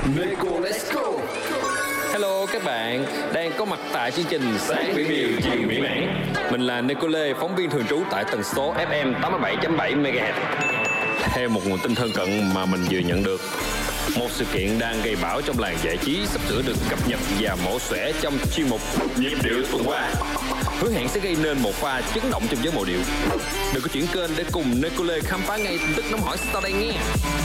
Neko Let's Go. Hello các bạn, đang có mặt tại chương trình Sáng Mỹ Miều Chiều Mỹ Mãn. Mình là Neko Lê, phóng viên thường trú tại tần số FM 87.7 MHz. Theo một nguồn tin thân cận mà mình vừa nhận được, một sự kiện đang gây bão trong làng giải trí sắp sửa được cập nhật và mổ xẻ trong chuyên mục Nhịp điệu tuần qua. Hứa hẹn sẽ gây nên một pha chấn động trong giới mộ điệu. Đừng có chuyển kênh để cùng Neko Lê khám phá ngay tin tức nóng hổi sau đây nghe.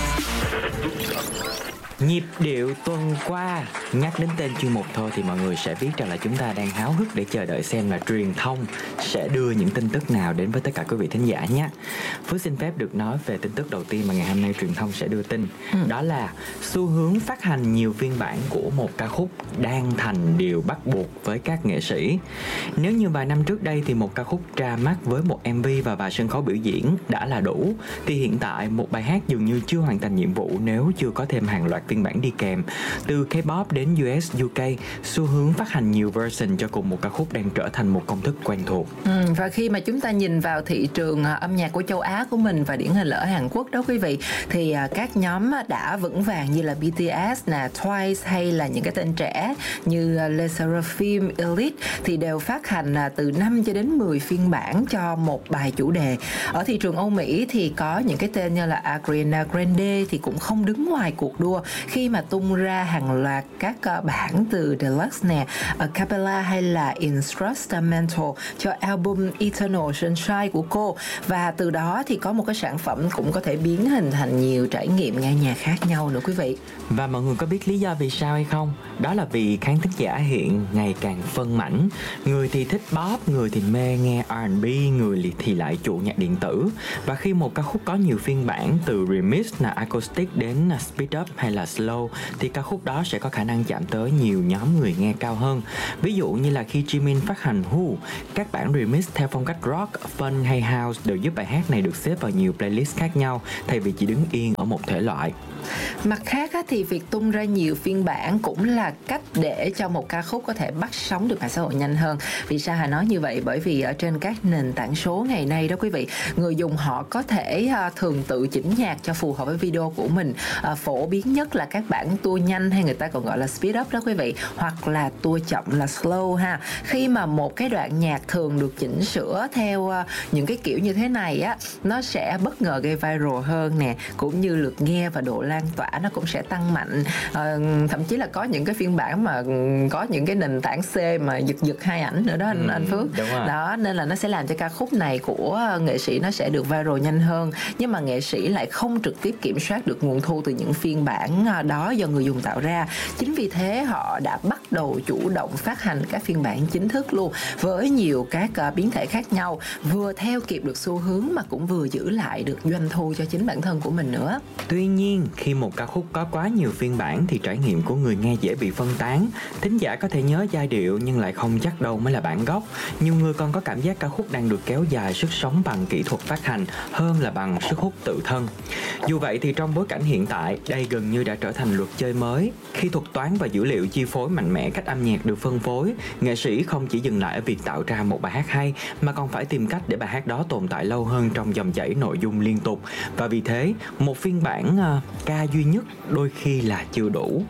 Nhịp điệu tuần qua. Nhắc đến tên chuyên mục thôi thì mọi người sẽ biết rằng là chúng ta đang háo hức để chờ đợi xem là truyền thông sẽ đưa những tin tức nào đến với tất cả quý vị thính giả nhé. Phước xin phép được nói về tin tức đầu tiên mà ngày hôm nay truyền thông sẽ đưa tin. Đó là xu hướng phát hành nhiều phiên bản của một ca khúc đang thành điều bắt buộc với các nghệ sĩ. Nếu như vài năm trước đây thì một ca khúc ra mắt với một MV và vài sân khấu biểu diễn đã là đủ, thì hiện tại một bài hát dường như chưa hoàn thành nhiệm vụ nếu chưa có thêm hàng loạt phiên bản đi kèm. Từ K-pop đến US, UK, xu hướng phát hành nhiều version cho cùng một ca khúc đang trở thành một công thức quen thuộc. Và khi mà chúng ta nhìn vào thị trường âm nhạc của châu Á của mình và điển hình là ở Hàn Quốc đó quý vị, thì các nhóm đã vững vàng như là BTS, Twice hay là những cái tên trẻ như Le Sserafim, Elite thì đều phát hành từ 5 cho đến 10 phiên bản cho một bài chủ đề. Ở thị trường Âu Mỹ thì có những cái tên như là Ariana Grande thì cũng không đứng ngoài cuộc đua khi mà tung ra hàng loạt các bản từ Deluxe nè, A Cappella hay là Instrumental cho album Eternal Sunshine của cô, và từ đó thì có một cái sản phẩm cũng có thể biến hình thành nhiều trải nghiệm nghe nhạc khác nhau nữa quý vị. Và mọi người có biết lý do vì sao hay không? Đó là vì khán thính giả hiện ngày càng phân mảnh. Người thì thích pop, người thì mê nghe R&B, người thì lại chuộng nhạc điện tử. Và khi một ca khúc có nhiều phiên bản từ remix, acoustic đến speed up hay là slow, thì ca khúc đó sẽ có khả năng chạm tới nhiều nhóm người nghe cao hơn. Ví dụ như là khi Jimin phát hành Who, các bản remix theo phong cách rock, fun hay house đều giúp bài hát này được xếp vào nhiều playlist khác nhau thay vì chỉ đứng yên ở một thể loại. Mặt khác thì việc tung ra nhiều phiên bản cũng là cách để cho một ca khúc có thể bắt sóng được mạng xã hội nhanh hơn. Vì sao Hà nói như vậy? Bởi vì ở trên các nền tảng số ngày nay đó quý vị, người dùng họ có thể thường tự chỉnh nhạc cho phù hợp với video của mình. Phổ biến nhất là các bản tua nhanh hay người ta còn gọi là speed up đó quý vị, hoặc là tua chậm là slow ha. Khi mà một cái đoạn nhạc thường được chỉnh sửa theo những cái kiểu như thế này á, nó sẽ bất ngờ gây viral hơn nè, cũng như lượt nghe và độ lan tỏa nó cũng sẽ tăng mạnh. Thậm chí là có những cái phiên bản mà có những cái nền tảng C mà giật hai ảnh nữa đó anh Phước. Đó, nên là nó sẽ làm cho ca khúc này của nghệ sĩ nó sẽ được viral nhanh hơn. Nhưng mà nghệ sĩ lại không trực tiếp kiểm soát được nguồn thu từ những phiên bản đó do người dùng tạo ra. Chính vì thế họ đã bắt đầu chủ động phát hành các phiên bản chính thức luôn, với nhiều các biến thể khác nhau, vừa theo kịp được xu hướng mà cũng vừa giữ lại được doanh thu cho chính bản thân của mình nữa. Tuy nhiên, khi một ca khúc có quá nhiều phiên bản thì trải nghiệm của người nghe dễ bị phân tán. Thính giả có thể nhớ giai điệu nhưng lại không chắc đâu mới là bản gốc. Nhiều người còn có cảm giác ca khúc đang được kéo dài sức sống bằng kỹ thuật phát hành hơn là bằng sức hút tự thân. Dù vậy thì trong bối cảnh hiện tại, đây gần như đã trở thành luật chơi mới. Khi thuật toán và dữ liệu chi phối mạnh mẽ cách âm nhạc được phân phối, nghệ sĩ không chỉ dừng lại ở việc tạo ra một bài hát hay mà còn phải tìm cách để bài hát đó tồn tại lâu hơn trong dòng chảy nội dung liên tục. Và vì thế, một phiên bản ca duy nhất đôi khi là chưa đủ.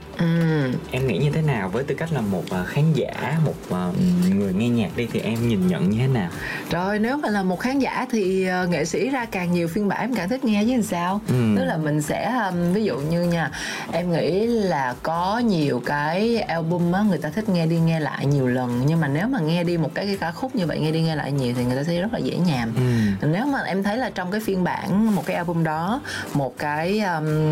Em nghĩ như thế nào với tư cách là một khán giả, một người nghe nhạc đi, thì em nhìn nhận như thế nào? Rồi, nếu mà là một khán giả thì nghệ sĩ ra càng nhiều phiên bản em càng thích nghe chứ làm sao. Tức là mình sẽ ví dụ như nha, em nghĩ là có nhiều cái album á, người ta thích nghe đi nghe lại nhiều lần, nhưng mà nếu mà nghe đi một cái ca khúc như vậy nghe đi nghe lại nhiều thì người ta thấy rất là dễ nhàm. Nếu mà em thấy là trong cái phiên bản một cái album đó, một cái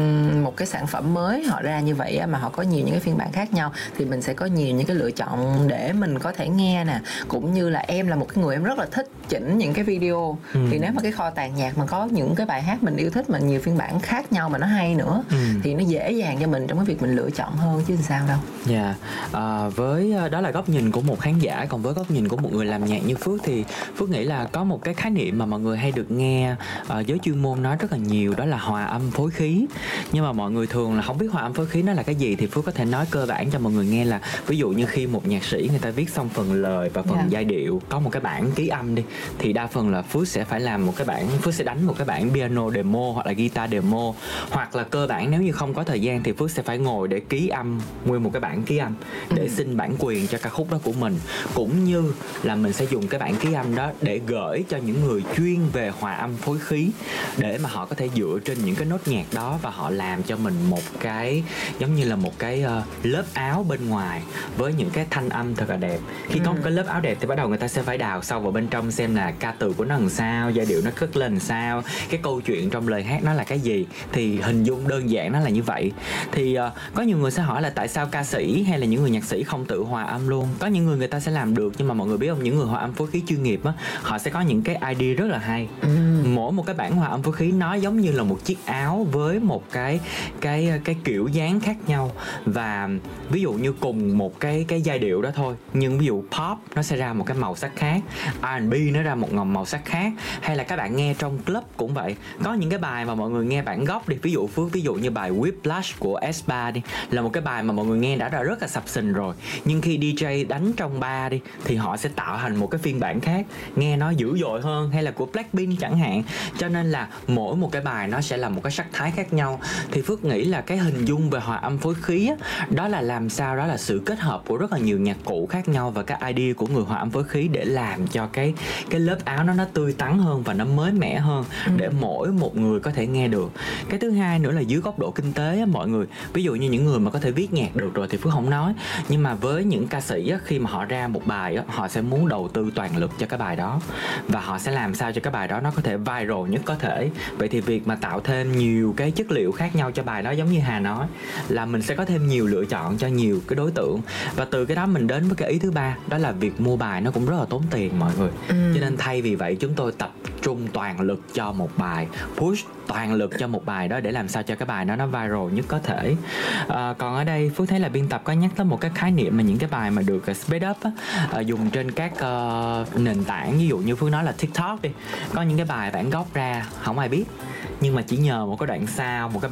sản phẩm mới họ ra như vậy mà họ có nhiều những cái phiên bản khác nhau thì mình sẽ có nhiều những cái lựa chọn để mình có thể nghe nè. Cũng như là em là một cái người em rất là thích chỉnh những cái video, thì nếu mà cái kho tàng nhạc mà có những cái bài hát mình yêu thích mà nhiều phiên bản khác nhau mà nó hay nữa thì nó dễ dàng cho mình trong cái việc mình lựa chọn hơn chứ sao đâu. Dạ, với đó là góc nhìn của một khán giả, còn với góc nhìn của một người làm nhạc như Phước thì Phước nghĩ là có một cái khái niệm mà mọi người hay được nghe giới chuyên môn nói rất là nhiều, đó là hòa âm phối khí. Nhưng mà mọi người thường là không biết hòa âm phối khí nó là cái gì, thì Phước có thể nói cơ bản cho mọi người nghe là ví dụ như khi một nhạc sĩ người ta viết xong phần lời và phần giai điệu, có một cái bản ký âm đi, thì đa phần là Phước sẽ phải làm một cái bản, Phước sẽ đánh một cái bản piano demo hoặc là guitar demo, hoặc là cơ bản nếu như không có thời gian thì Phước sẽ phải ngồi để ký âm nguyên một cái bản ký âm để xin bản quyền cho ca khúc đó của mình, cũng như là mình sẽ dùng cái bản ký âm đó để gửi cho những người chuyên về hòa âm phối khí, để mà họ có thể dựa trên những cái nốt nhạc đó và họ làm cho mình một cái giống như là một cái lớp áo bên ngoài với những cái thanh âm thật là đẹp. Khi có một cái lớp áo đẹp thì bắt đầu người ta sẽ phải đào sâu vào bên trong xem là ca từ của nó làm sao, giai điệu nó cất lên làm sao, cái câu chuyện trong lời hát nó là cái gì. Thì hình dung đơn giản nó là như vậy. Thì có nhiều người sẽ hỏi là tại sao ca sĩ hay là những người nhạc sĩ không tự hòa âm luôn. Có những người ta sẽ làm được, nhưng mà mọi người biết không, những người hòa âm phối khí chuyên nghiệp á, họ sẽ có những cái idea rất là hay. Mỗi một cái bản hòa âm phối khí nó giống như là một chiếc áo với một cái kiểu dáng khác nhau. Và ví dụ như cùng một cái giai điệu đó thôi, nhưng ví dụ pop nó sẽ ra một cái màu sắc khác, R&B nó ra một màu sắc khác, hay là các bạn nghe trong club cũng vậy. Có những cái bài mà mọi người nghe bản gốc đi, ví dụ như bài Whiplash của S3 đi, là một cái bài mà mọi người nghe đã rất là sập sình rồi, nhưng khi DJ đánh trong bar đi thì họ sẽ tạo thành một cái phiên bản khác nghe nó dữ dội hơn, hay là của Blackpink chẳng hạn. Cho nên là mỗi một cái bài nó sẽ là một cái sắc thái khác nhau. Thì Phước nghĩ là cái hình dung về hòa âm phối khí á, đó là làm sao đó là sự kết hợp của rất là nhiều nhạc cụ khác nhau và các idea của người hòa âm phối khí để làm cho cái lớp áo nó tươi tắn hơn và nó mới mẻ hơn để mỗi một người có thể nghe được. Cái thứ hai nữa là dưới góc độ kinh tế á, mọi người ví dụ như những người mà có thể viết nhạc được rồi thì Phước không nói, nhưng mà với những ca sĩ á, khi mà họ ra một bài á, họ sẽ muốn đầu tư toàn lực cho cái bài đó và họ sẽ làm sao cho cái bài đó nó có thể viral nhất có thể. Vậy thì việc mà tạo thêm nhiều cái chất liệu khác nhau cho bài đó, giống như Hà nói, là mình sẽ có thêm nhiều lựa chọn cho nhiều cái đối tượng. Và từ cái đó mình đến với cái ý thứ ba, đó là việc mua bài nó cũng rất là tốn tiền mọi người. Cho nên thay vì vậy chúng tôi tập trung toàn lực cho một bài, push toàn lực cho một bài đó để làm sao cho cái bài đó nó viral nhất có thể. Còn ở đây Phước thấy là biên tập có nhắc tới một cái khái niệm mà những cái bài mà được speed up á, dùng trên các nền tảng, ví dụ như Phước nói là TikTok đi, có những cái bài bản gốc ra không ai biết, nhưng mà chỉ nhờ một cái đoạn sound, một cái